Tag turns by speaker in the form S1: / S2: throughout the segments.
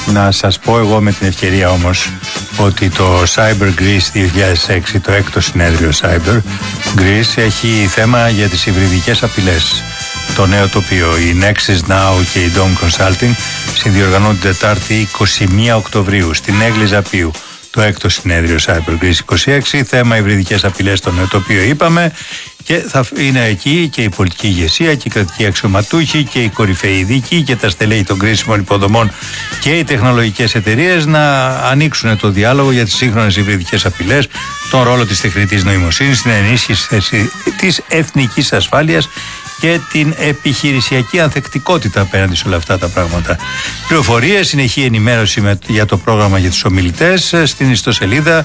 S1: Να σας πω εγώ με την ευκαιρία όμως ότι το Cyber Greece 2006, το έκτο συνέδριο Cyber Greece, έχει θέμα για τις υβριδικές απειλές. Το νέο τοπίο, η Nexus Now και η Dome Consulting συνδιοργανώνουν την Τετάρτη 21 Οκτωβρίου στην Έγκλη Ζαπίου. Το έκτο συνέδριο Cyber Greece 26, θέμα υβριδικές απειλές στο νέο τοπίο είπαμε, και θα είναι εκεί και η πολιτική ηγεσία και οι κρατικοί αξιωματούχοι και οι κορυφαίοι δίκοι και τα στελέχη των κρίσιμων υποδομών και οι τεχνολογικές εταιρείες να ανοίξουν το διάλογο για τις σύγχρονες υβριδικές απειλές, τον ρόλο της τεχνητής νοημοσύνης, την ενίσχυση της εθνικής ασφάλειας και την επιχειρησιακή ανθεκτικότητα απέναντι σε όλα αυτά τα πράγματα. Πληροφορίες, συνεχή ενημέρωση για το πρόγραμμα για τους ομιλητές στην ιστοσελίδα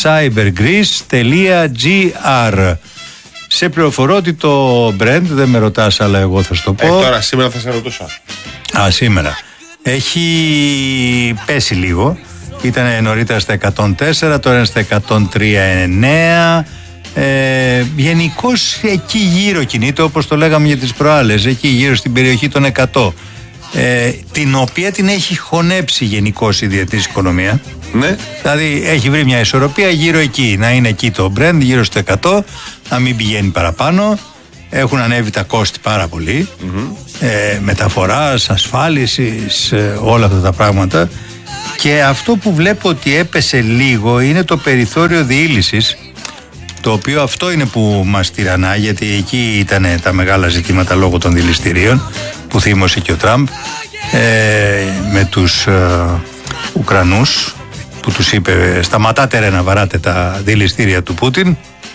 S1: cybergreece.gr. Σε πληροφορώ ότι το Brent, δεν με ρωτάς αλλά εγώ θα σου το πω.
S2: Τώρα σήμερα θα σε ρωτούσα.
S1: Σήμερα. Έχει πέσει λίγο. Ήταν νωρίτερα στα 104, τώρα είναι στα 103,9. Γενικώς εκεί γύρω κινείται, όπως το λέγαμε για τις προάλλες, εκεί γύρω στην περιοχή των 100, την οποία την έχει χωνέψει γενικώς η διεθνής οικονομία.
S2: Ναι. Δηλαδή
S1: έχει βρει μια ισορροπία γύρω εκεί, να είναι εκεί το Brent γύρω στο 100, να μην πηγαίνει παραπάνω. Έχουν ανέβει τα κόστη πάρα πολύ, μεταφοράς, ασφάλισης, όλα αυτά τα πράγματα, και αυτό που βλέπω ότι έπεσε λίγο είναι το περιθώριο διήλυσης, το οποίο αυτό είναι που μας τυραννά, γιατί εκεί ήταν τα μεγάλα ζητήματα λόγω των δηληστηρίων που θύμωσε και ο Τραμπ με τους Ουκρανούς, που τους είπε σταματάτε ρε να βαράτε τα δηληστήρια του Πούτιν.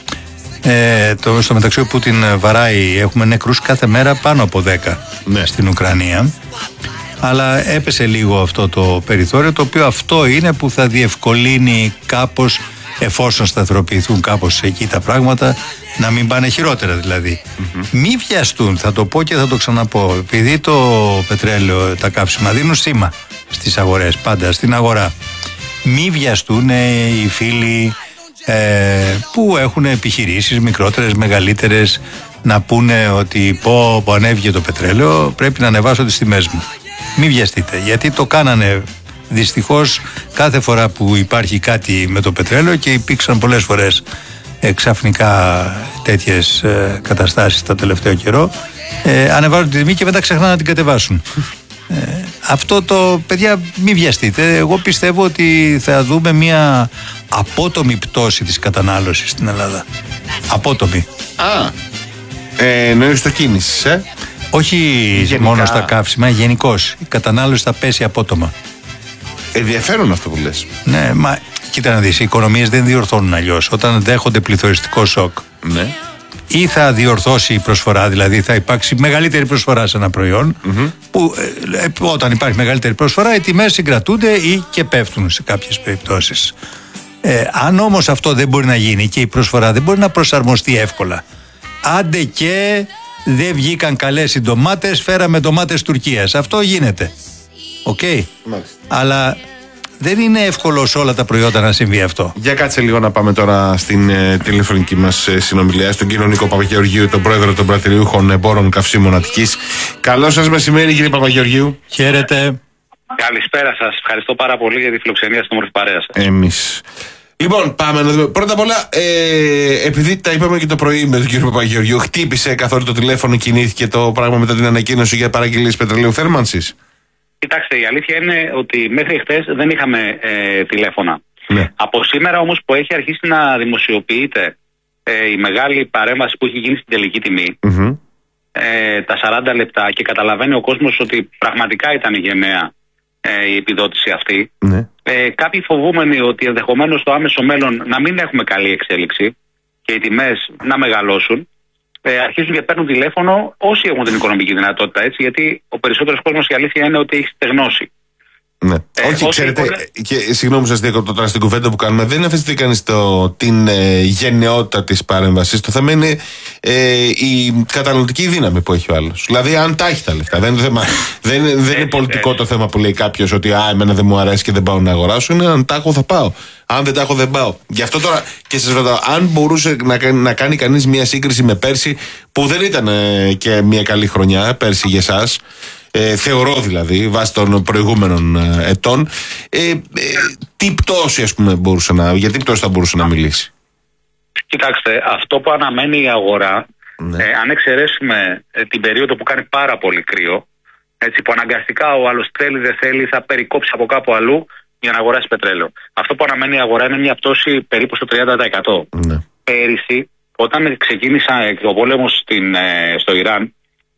S1: Στο μεταξύ ο Πούτιν βαράει, έχουμε νεκρούς κάθε μέρα πάνω από 10 στην Ουκρανία, αλλά έπεσε λίγο αυτό το περιθώριο, το οποίο αυτό είναι που θα διευκολύνει κάπως, εφόσον σταθεροποιηθούν κάπως εκεί τα πράγματα, να μην πάνε χειρότερα δηλαδή. Μη βιαστούν, θα το πω και θα το ξαναπώ, επειδή το πετρέλαιο, τα καύσιμα δίνουν σήμα στις αγορές, πάντα στην αγορά. Μη βιαστούν οι φίλοι που έχουν επιχειρήσεις μικρότερες, μεγαλύτερες, να πούνε ότι πω ανέβηκε το πετρέλαιο, πρέπει να ανεβάσω τις τιμές μου. Μη βιαστείτε, γιατί το κάνανε δυστυχώς κάθε φορά που υπάρχει κάτι με το πετρέλαιο, και υπήρξαν πολλές φορές ξαφνικά τέτοιες καταστάσεις το τελευταίο καιρό. Ανεβάζουν τη τιμή και μετά ξεχνάνε να την κατεβάσουν. Αυτό το, παιδιά, μη βιαστείτε. Εγώ πιστεύω ότι θα δούμε μια απότομη πτώση της κατανάλωσης στην Ελλάδα. Απότομη.
S2: Εννοείς το κίνησης,
S1: όχι γενικά, μόνο στα καύσιμα, γενικώς. Η κατανάλωση θα πέσει απότομα.
S2: Ενδιαφέρον αυτό που λες.
S1: Ναι, μα κοίτα να δεις, οι οικονομίες δεν διορθώνουν αλλιώς. Όταν δέχονται πληθωριστικό σοκ,
S2: ναι,
S1: ή θα διορθώσει η προσφορά, δηλαδή θα υπάρξει μεγαλύτερη προσφορά σε ένα προϊόν, που όταν υπάρχει μεγαλύτερη προσφορά οι τιμές συγκρατούνται ή και πέφτουν σε κάποιες περιπτώσεις. Αν όμως αυτό δεν μπορεί να γίνει και η προσφορά δεν μπορεί να προσαρμοστεί εύκολα, άντε και δεν βγήκαν καλές οι ντομάτες, φέραμε ντομάτες Τουρκίας. Αυτό γίνεται. Οκ. Αλλά δεν είναι εύκολο σε όλα τα προϊόντα να συμβεί αυτό.
S2: Για κάτσε λίγο να πάμε τώρα στην τηλεφωνική μας συνομιλία, στον κύριο Νίκο Παπαγεωργίου, τον πρόεδρο των Πρατηριούχων Εμπόρων Καυσίμων Αττικής. Καλό σας μεσημέρι, κύριε Παπαγεωργίου.
S1: Χαίρετε.
S3: Καλησπέρα σας. Ευχαριστώ πάρα πολύ για τη φιλοξενία στην όμορφη παρέα σας.
S2: Εμείς. Λοιπόν, πάμε να δούμε. Πρώτα απ' όλα, επειδή τα είπαμε και το πρωί με τον κύριο Παπαγεωργίου, χτύπησε καθόλου το τηλέφωνο, κινήθηκε το πράγμα μετά την ανακοίνωση για παραγγελίες πετρελαίου θέρμανσης?
S3: Κοιτάξτε, η αλήθεια είναι ότι μέχρι χτες δεν είχαμε τηλέφωνα.
S2: Ναι.
S3: Από σήμερα όμως που έχει αρχίσει να δημοσιοποιείται η μεγάλη παρέμβαση που έχει γίνει στην τελική τιμή, τα 40 λεπτά, και καταλαβαίνει ο κόσμος ότι πραγματικά ήταν γενναία η επιδότηση αυτή, κάποιοι φοβούμενοι ότι ενδεχομένως στο άμεσο μέλλον να μην έχουμε καλή εξέλιξη και οι τιμές να μεγαλώσουν, αρχίζουν και παίρνουν τηλέφωνο όσοι έχουν την οικονομική δυνατότητα, έτσι, γιατί ο περισσότερος κόσμος, η αλήθεια είναι ότι έχει στεγνώσει.
S2: Ναι. Όχι, ξέρετε, και συγγνώμη σας διακόπτω τώρα στην κουβέντα που κάνουμε, δεν αφήσετε κανείς την γενναιότητα της παρέμβασης. Το θέμα είναι η καταναλωτική δύναμη που έχει ο άλλος. Δηλαδή, αν τα έχει τα λεφτά. Δεν είναι πολιτικό το θέμα που λέει κάποιος ότι εμένα δεν μου αρέσει και δεν πάω να αγοράσω. Είναι αν τα έχω θα πάω. Αν δεν τα έχω δεν πάω. Γι' αυτό τώρα και σας ρωτάω, αν μπορούσε να κάνει κανείς μια σύγκριση με πέρσι, που δεν ήταν και μια καλή χρονιά πέρσι για εσάς. θεωρώ δηλαδή, βάσει των προηγούμενων ετών. Τι πτώση, ας πούμε, για τι πτώση θα μπορούσε να μιλήσει?
S3: Κοιτάξτε, αυτό που αναμένει η αγορά, αν εξαιρέσουμε την περίοδο που κάνει πάρα πολύ κρύο, έτσι, που αναγκαστικά ο άλλος θέλει δεν θέλει, θα περικόψει από κάπου αλλού για να αγοράσει πετρέλαιο. Αυτό που αναμένει η αγορά είναι μια πτώση περίπου στο 30%.
S2: Ναι.
S3: Πέρυσι, όταν ξεκίνησε ο πόλεμος στο Ιράν,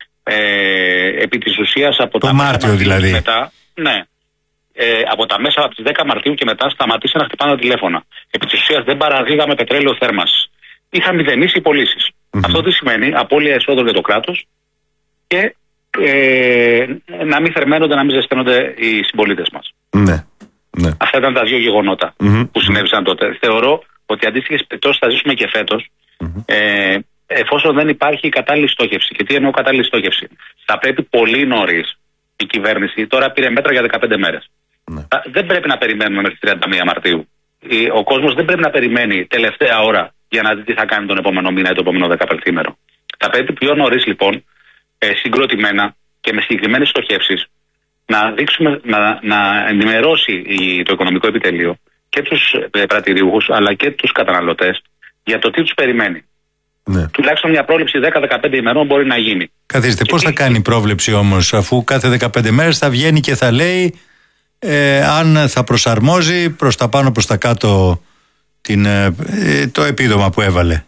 S3: επί της ουσίας από
S1: το
S3: τα
S1: Μάρτιο δηλαδή.
S3: Μετά, ναι. Από τα μέσα από τις 10 Μαρτίου και μετά σταματήσαν να χτυπάνε τα τηλέφωνα. Επί της ουσίας δεν παραδίδαμε πετρέλαιο θέρμανσης. Είχαν μηδενίσει οι πωλήσεις. Αυτό τι σημαίνει? Απώλεια εσόδων για το κράτος και να μην θερμαίνονται, να μην ζεσταίνονται οι συμπολίτες μας.
S2: Ναι. Ναι.
S3: Αυτά ήταν τα δύο γεγονότα που συνέβησαν τότε. Θεωρώ ότι αντίστοιχες περιπτώσεις θα ζήσουμε και φέτος, εφόσον δεν υπάρχει κατάλληλη στόχευση. Και τι εννοώ κατάλληλη στόχευση? Θα πρέπει πολύ νωρίς η κυβέρνηση, τώρα πήρε μέτρα για 15 μέρες.
S2: Ναι.
S3: Δεν πρέπει να περιμένουμε μέχρι 31 Μαρτίου. Ο κόσμος δεν πρέπει να περιμένει τελευταία ώρα για να δει τι θα κάνει τον επόμενο μήνα ή το επόμενο 15μέρο. Θα πρέπει πιο νωρίς λοιπόν, συγκροτημένα και με συγκεκριμένες στοχεύσεις, να δείξουμε, να ενημερώσει το οικονομικό επιτελείο και τους πρατηριούχους αλλά και τους καταναλωτές για το τι τους περιμένει.
S2: Ναι.
S3: Τουλάχιστον μια πρόληψη 10-15 ημερών μπορεί να γίνει.
S1: Καθίστε, πώς θα κάνει πρόβλεψη όμως, αφού κάθε 15 μέρες θα βγαίνει και θα λέει αν θα προσαρμόζει προς τα πάνω προς τα κάτω το επίδομα που έβαλε?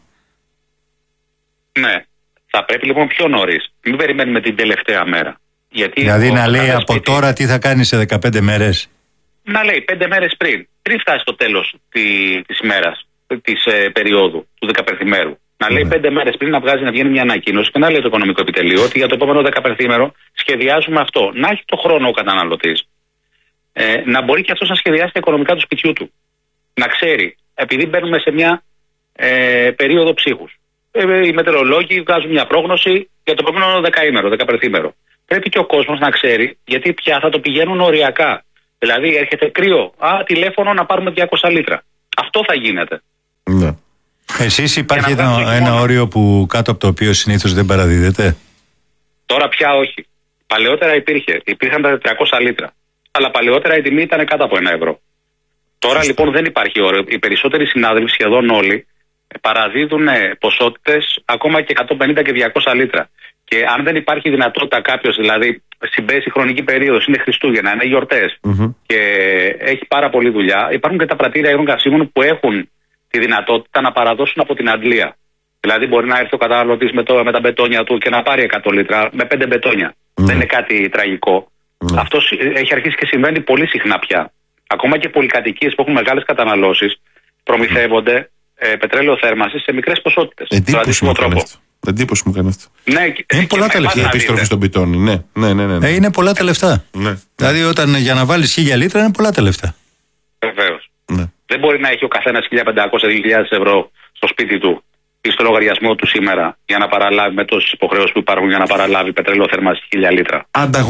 S3: Ναι. Θα πρέπει λοιπόν πιο νωρίς. Μην περιμένουμε την τελευταία μέρα. Γιατί
S1: δηλαδή να λέει από τώρα τι θα κάνει σε 15 μέρες.
S3: Να λέει 5 μέρες πριν φτάσει το τέλος της ημέρας, της περίοδου, του 15μέρου. Να λέει 5 μέρες πριν να βγαίνει μια ανακοίνωση και να λέει το οικονομικό επιτελείο ότι για το επόμενο 15μέρο σχεδιάζουμε αυτό. Να έχει το χρόνο ο καταναλωτής. Να μπορεί και αυτός να σχεδιάσει τα οικονομικά του σπιτιού του. Να ξέρει, επειδή μπαίνουμε σε μια περίοδο ψύχους. Οι μετεωρολόγοι βγάζουν μια πρόγνωση για το επόμενο 15μέρο. Πρέπει και ο κόσμος να ξέρει, γιατί πια θα το πηγαίνουν οριακά. Δηλαδή έρχεται κρύο, τηλέφωνο να πάρουμε 200 λίτρα. Αυτό θα γίνεται.
S2: Ναι.
S1: Εσείς υπάρχει ένα όριο που κάτω από το οποίο συνήθως δεν παραδίδεται?
S3: Τώρα πια όχι. Παλαιότερα υπήρχαν τα 400 λίτρα. Αλλά παλαιότερα η τιμή ήταν κάτω από 1 ευρώ. Τώρα λοιπόν δεν υπάρχει όριο. Οι περισσότεροι συνάδελφοι, σχεδόν όλοι, παραδίδουν ποσότητες ακόμα και 150 και 200 λίτρα. Και αν δεν υπάρχει δυνατότητα κάποιος, δηλαδή συμπέσει χρονική περίοδος, είναι Χριστούγεννα, είναι γιορτές και έχει πάρα πολλή δουλειά, υπάρχουν και τα πρατήρια υγρών καυσίμων που έχουν τη δυνατότητα να παραδώσουν από την αντλία. Δηλαδή μπορεί να έρθει ο καταναλωτής με τα μπετόνια του και να πάρει 100 λίτρα με 5 μπετόνια. Δεν είναι κάτι τραγικό. Αυτό έχει αρχίσει και συμβαίνει πολύ συχνά πια. Ακόμα και πολυκατοικίες που έχουν μεγάλες καταναλώσεις προμηθεύονται πετρέλαιο θέρμανσης σε μικρές ποσότητες.
S2: Εντύπωση μου έκανε αυτό.
S3: Ναι,
S2: είναι πολλά τα λεφτά. Η επιστροφή στον πιτόνι. Ναι.
S1: Είναι πολλά τα λεφτά.
S2: Ναι.
S1: Δηλαδή, για να βάλεις 1000 λίτρα είναι πολλά τα λεφτά.
S3: Βεβαίως.
S2: Ναι.
S3: Δεν μπορεί να έχει ο καθένας 1.500-2.000 ευρώ στο σπίτι του ή στο λογαριασμό του σήμερα για να παραλάβει, με τόσες υποχρεώσεις που υπάρχουν, για να παραλάβει πετρέλαιο θέρμανσης 1.000 λίτρα.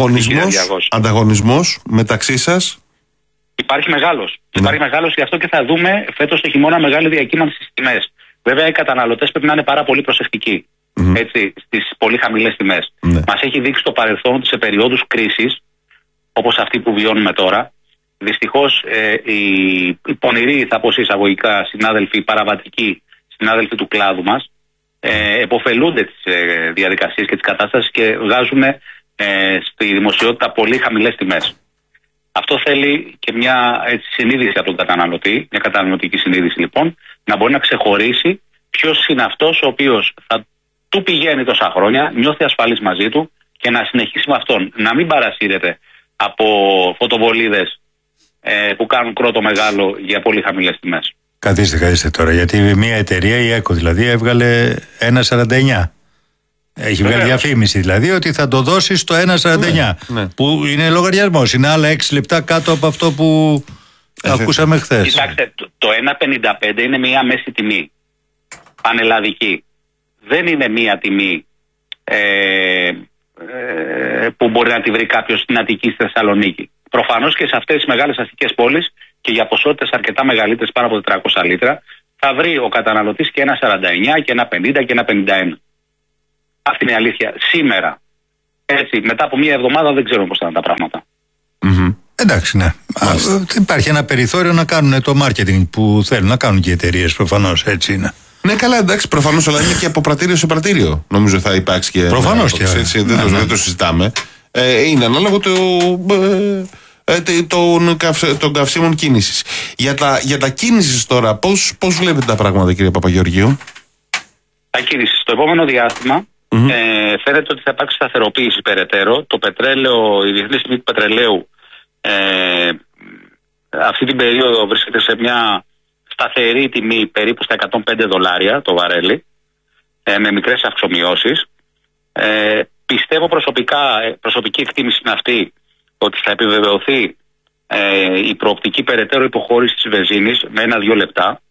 S2: Ανταγωνισμός μεταξύ σας.
S3: Υπάρχει μεγάλος. Υπάρχει μεγάλος, γι' αυτό και θα δούμε φέτος το χειμώνα μεγάλη διακύμανση στις τιμές. Βέβαια, οι καταναλωτές πρέπει να είναι πάρα πολύ προσεκτικοί. Έτσι, στις πολύ χαμηλές τιμές. Μας έχει δείξει το παρελθόν ότι σε περιόδους κρίσης, όπως αυτή που βιώνουμε τώρα, δυστυχώς οι πονηροί, θα πω εισαγωγικά, συνάδελφοι, οι παραβατικοί συνάδελφοι του κλάδου μας, επωφελούνται τις διαδικασίες και τις κατάστασεις και βγάζουν στη δημοσιότητα πολύ χαμηλές τιμές. Αυτό θέλει και μια συνείδηση από τον καταναλωτή, μια καταναλωτική συνείδηση λοιπόν, να μπορεί να ξεχωρίσει ποιος είναι αυτός ο οποίος θα του πηγαίνει τόσα χρόνια, νιώθει ασφαλής μαζί του και να συνεχίσει με αυτόν. Να μην παρασύρεται από φωτοβολίδες που κάνουν κρότο μεγάλο για πολύ χαμηλές τιμές.
S1: Καθίστε τώρα, γιατί μια εταιρεία, η ΕΚΟ δηλαδή, έβγαλε 1,49. Έχει βγάλει διαφήμιση δηλαδή ότι θα το δώσει στο 1,49. Ναι. Που είναι λογαριασμός. Είναι άλλα 6 λεπτά κάτω από αυτό που ακούσαμε χθες.
S3: Κοιτάξτε, το 1,55 είναι μια μέση τιμή. Πανελλαδική. Δεν είναι μια τιμή που μπορεί να τη βρει κάποιος στην Αττική, στη Θεσσαλονίκη. Προφανώς και σε αυτές τις μεγάλες αστικές πόλεις και για ποσότητες αρκετά μεγαλύτερες, πάνω από 400 λίτρα, θα βρει ο καταναλωτής και 1,49 και 1,50 και 1,51. Αυτή είναι η αλήθεια. Σήμερα. Έτσι, μετά από μία εβδομάδα δεν ξέρουμε πώς θα είναι τα πράγματα.
S1: Εντάξει, ναι. Υπάρχει ένα περιθώριο να κάνουν το marketing που θέλουν να κάνουν και οι εταιρείες, προφανώς, έτσι είναι.
S2: Ναι, καλά, εντάξει, προφανώς, αλλά είναι και από πρατήριο σε πρατήριο. Νομίζω θα υπάρξει και.
S1: Προφανώς και.
S2: Δεν το συζητάμε. Είναι ανάλογο των καυσίμων κίνησης. Για τα κίνησης τώρα, πώς βλέπετε τα πράγματα, κύριε Παπαγεωργίου?
S3: Τα κίνησης στο επόμενο διάστημα φαίνεται ότι θα υπάρξει σταθεροποίηση περαιτέρω. Το πετρέλαιο, η διεθνής τιμή του πετρελαίου αυτή την περίοδο βρίσκεται σε μια σταθερή τιμή περίπου στα $105 το βαρέλι, με μικρές αυξομοιώσεις. Πιστεύω προσωπική εκτίμηση είναι αυτή, ότι θα επιβεβαιωθεί η προοπτική περαιτέρω υποχώρηση της βενζίνης με 1-2 λεπτά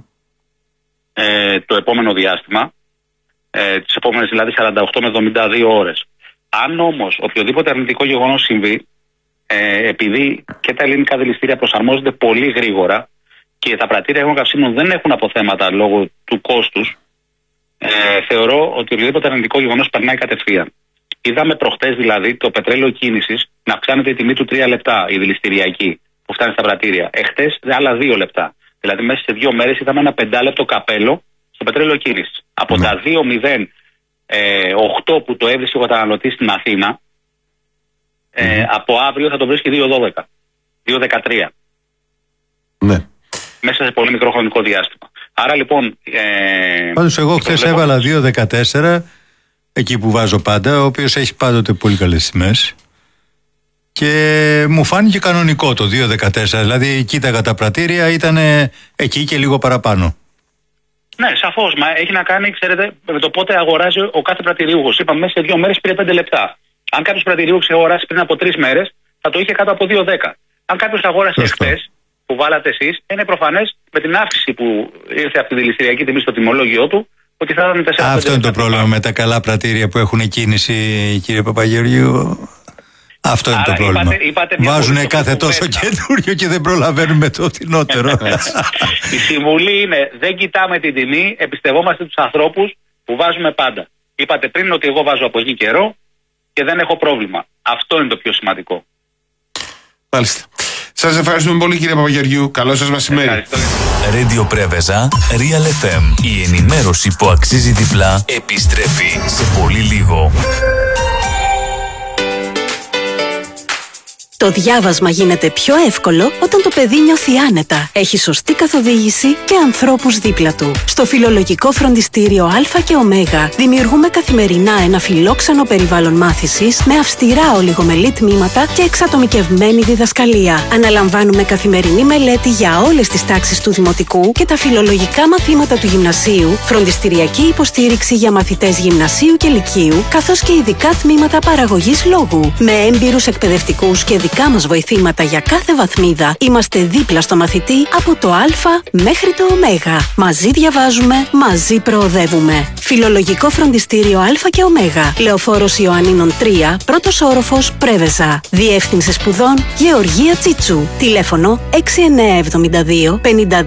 S3: το επόμενο διάστημα, τις επόμενες δηλαδή 48 με 72 ώρες. Αν όμως οποιοδήποτε αρνητικό γεγονός συμβεί, επειδή και τα ελληνικά δηληστήρια προσαρμόζονται πολύ γρήγορα και τα πρατήρια αγωγών καυσίμων δεν έχουν αποθέματα λόγω του κόστους, θεωρώ ότι οποιοδήποτε αρνητικό γεγονός περνάει κατευθείαν. Είδαμε προχτές δηλαδή το πετρέλαιο κίνησης να αυξάνεται η τιμή του 3 λεπτά, η δηληστηριακή, που φτάνει στα πρατήρια. Εχθές άλλα 2 λεπτά. Δηλαδή μέσα σε 2 μέρες είδαμε ένα 5 λεπτό καπέλο στο πετρέλαιο κίνησης. Από τα 2,08 που το έβρισε ο καταναλωτής στην Αθήνα, από αύριο θα το βρίσκει 2,12, 2,13.
S2: Ναι.
S3: Μέσα σε πολύ μικρό χρονικό διάστημα. Άρα λοιπόν.
S1: Πάντως εγώ χθες έβαλα 2,14, εκεί που βάζω πάντα, ο οποίος έχει πάντοτε πολύ καλές τιμές. Και μου φάνηκε κανονικό το 2,14. Δηλαδή κοίταγα τα πρατήρια, ήταν εκεί και λίγο παραπάνω.
S3: Ναι, σαφώς. Μα έχει να κάνει, ξέρετε, με το πότε αγοράζει ο κάθε πρατηριούχος. Είπαμε μέσα σε 2 μέρες πήρε 5 λεπτά. Αν κάποιος πρατηριούχος αγοράσει πριν από 3 μέρες, θα το είχε κάτω από 2,10. Αν κάποιος αγόρασε χθες, που βάλατε εσείς, είναι προφανές με την αύξηση που ήρθε από τη δηληστηριακή τιμή στο τιμολόγιο του, ότι θα ήταν 4.
S1: Αυτό είναι το πρόβλημα με τα καλά πρατήρια που έχουν κίνηση, κύριε Παπαγεωργίου. Αυτό είναι το πρόβλημα. Βάζουν κάθε τόσο καινούριο και δεν προλαβαίνουν με το φθηνότερο.
S3: Η συμβουλή είναι: δεν κοιτάμε την τιμή, εμπιστευόμαστε τους ανθρώπους που βάζουμε πάντα. Είπατε πριν ότι εγώ βάζω από εκεί καιρό και δεν έχω πρόβλημα. Αυτό είναι το πιο σημαντικό.
S2: Μάλιστα. Σας ευχαριστούμε πολύ, κύριε Παπαγεωργίου. Καλό σας μεσημέρι.
S4: Radio Πρέβεζα, Real FM. Η ενημέρωση που αξίζει διπλά επιστρέφει σε πολύ λίγο.
S5: Το διάβασμα γίνεται πιο εύκολο όταν το παιδί νιώθει άνετα, έχει σωστή καθοδήγηση και ανθρώπους δίπλα του. Στο Φιλολογικό Φροντιστήριο Α και Ω δημιουργούμε καθημερινά ένα φιλόξενο περιβάλλον μάθησης με αυστηρά ολιγομελή τμήματα και εξατομικευμένη διδασκαλία. Αναλαμβάνουμε καθημερινή μελέτη για όλες τις τάξεις του δημοτικού και τα φιλολογικά μαθήματα του γυμνασίου, φροντιστηριακή υποστήριξη για μαθητές γυμνασίου και λυκείου, καθώς και ειδικά τμήματα παραγωγής λόγου. Με έμπειρους εκπαιδευτικούς και δικά μας βοηθήματα για κάθε βαθμίδα, είμαστε δίπλα στο μαθητή από το Α μέχρι το Ω. Μαζί διαβάζουμε, μαζί προοδεύουμε. Φιλολογικό Φροντιστήριο Α και Ω. Λεωφόρος Ιωαννίνων 3, πρώτος όροφος, Πρέβεζα. Διεύθυνση σπουδών Γεωργία Τσίτσου. Τηλέφωνο 6972 52 61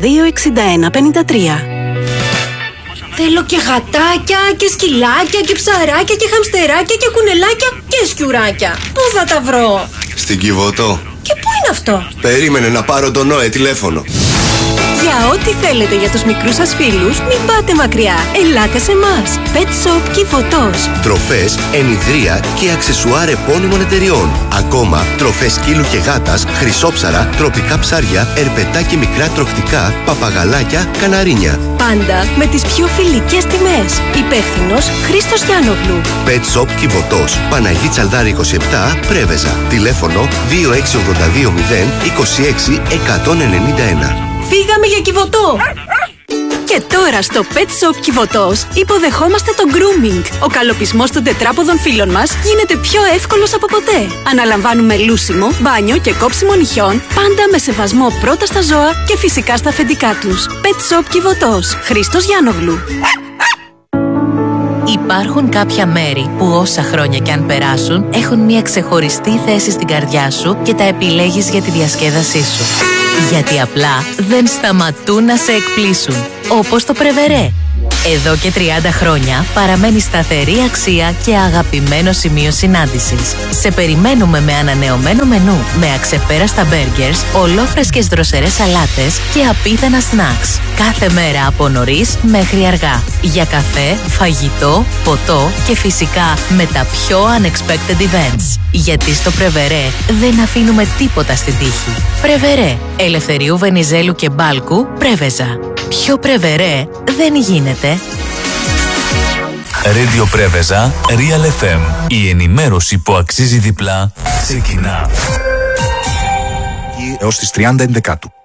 S5: 53.
S6: Θέλω και γατάκια και σκυλάκια και ψαράκια και χαμστεράκια και κουνελάκια και σκιουράκια. Πού θα τα βρω?
S7: Στην Κιβωτό.
S6: Και πού είναι αυτό?
S7: Περίμενε να πάρω τον Νόε τηλέφωνο.
S5: Για ό,τι θέλετε για τους μικρούς σας φίλους, μην πάτε μακριά. Ελάτε σε εμάς. Pet Shop Κιβωτός.
S7: Τροφές, ενιδρία και αξεσουάρ επώνυμων εταιριών. Ακόμα, τροφές σκύλου και γάτας, χρυσόψαρα, τροπικά ψάρια, ερπετά και μικρά τροχτικά, παπαγαλάκια, καναρίνια.
S5: Πάντα με τις πιο φιλικές τιμές. Υπεύθυνος Χρήστος Γιάννογλου.
S7: Pet Shop Κιβωτός. Παναγί Τσαλδάρη 27, Πρέβεζα. Τηλέφωνο 26220 26 191.
S5: Φύγαμε για Κιβωτό! Και τώρα στο Pet Shop Κιβωτός υποδεχόμαστε το grooming. Ο καλοπισμός των τετράποδων φίλων μας γίνεται πιο εύκολος από ποτέ. Αναλαμβάνουμε λούσιμο, μπάνιο και κόψιμο νυχιών, πάντα με σεβασμό πρώτα στα ζώα και φυσικά στα αφεντικά τους. Pet Shop Κιβωτός. Χρήστος Γιάννογλου.
S8: Υπάρχουν κάποια μέρη που όσα χρόνια κι αν περάσουν έχουν μια ξεχωριστή θέση στην καρδιά σου και τα επιλέγεις για τη διασκέδασή σου. Γιατί απλά δεν σταματούν να σε εκπλήσουν. Όπως το Πρεβερέ. Εδώ και 30 χρόνια παραμένει σταθερή αξία και αγαπημένο σημείο συνάντησης. Σε περιμένουμε με ανανεωμένο μενού, με αξεπέραστα μπέργκερς, ολόφρεσκες δροσερές σαλάτες και απίθανα σνακς. Κάθε μέρα από νωρίς μέχρι αργά. Για καφέ, φαγητό, ποτό και φυσικά με τα πιο unexpected events. Γιατί στο Πρεβερέ δεν αφήνουμε τίποτα στην τύχη. Πρεβερέ, Ελευθερίου Βενιζέλου και Μπάλκου, Πρέβεζα. Πιο Πρεβερέ δεν γίνεται.
S4: Radio Πρέβεζα, Real FM. Η ενημέρωση που αξίζει διπλά ξεκινά.
S9: Έως τις 30 Ενδεκάτου.